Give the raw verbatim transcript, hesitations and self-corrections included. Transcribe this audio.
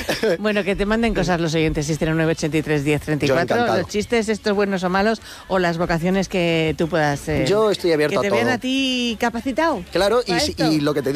Bueno, que te manden cosas los oyentes, seis cero nueve, ochenta y tres, diez, treinta y cuatro, los chistes estos buenos o malos, o las vocaciones que tú puedas... Eh, Yo estoy abierto a todo. Que te vean a ti capacitado. Claro, y, y lo que te digo...